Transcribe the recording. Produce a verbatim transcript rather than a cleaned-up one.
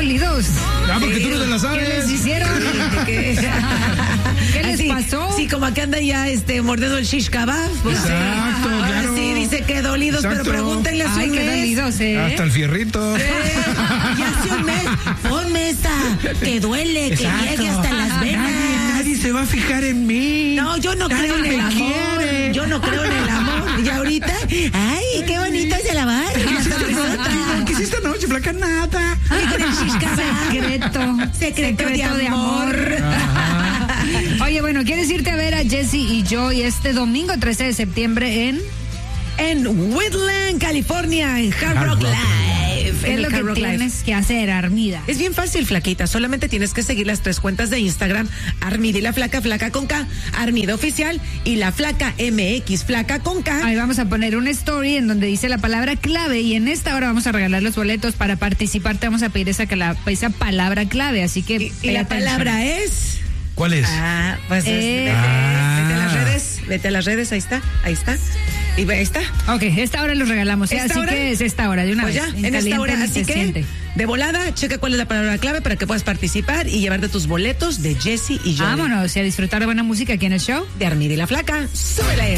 dolidos. Ah, porque Sí, tú no te la sabes. ¿Qué les hicieron? ¿Qué, ¿Qué les Así, pasó? Sí, como que anda ya este, mordiendo el shish kebab. Pues, Exacto, sí. Ahora claro. sí dice que dolidos, Exacto. pero pregúntenle a su Ay, qué mes. dolidos, ¿eh? Hasta el fierrito. Eh, ya hace un mes. Ponme esta, que duele, que Exacto. llegue hasta las venas. Nadie, nadie se va a fijar en mí. No, yo no Nadie creo en el me amor. quiere. Yo no creo en el amor. Y ahorita, ay, qué bonito es el amor. ¿Qué hiciste esta- ¿Qué hiciste esta noche, flaca? Nada. Ay, con el shish kebab. Secreto. Secreto de amor. Oye, bueno, ¿quieres irte a ver a Jesse y Joy este domingo trece de septiembre en... En Woodland, California, en Hard Hard Rock Rock. Live. ¿Qué En es lo el que Hard Rock Live. tienes que hacer, Armida? Es bien fácil, flaquita. Solamente tienes que seguir las tres cuentas de Instagram: Armida y la Flaca, Flaca con K, Armida Oficial, y la Flaca M X, Flaca con K. Ahí vamos a poner una story en donde dice la palabra clave y en esta hora vamos a regalar los boletos para participar. Te vamos a pedir esa, cla- esa palabra clave, así que Y, y pay la attention. palabra es. ¿Cuál es? Ah, pues es- Eh. vete, Ah. vete a las redes, vete a las redes, ahí está, ahí está. Y ve, ahí está. Ok, esta hora los regalamos, ¿eh? ¿Esta así hora? que es esta hora, de una Pues vez. ya, en esta caliente hora, ni así se que siente. de volada, checa cuál es la palabra clave para que puedas participar y llevarte tus boletos de Jesse y yo. Vámonos y a disfrutar de buena música aquí en el show. De Armida y la Flaca. Súbele.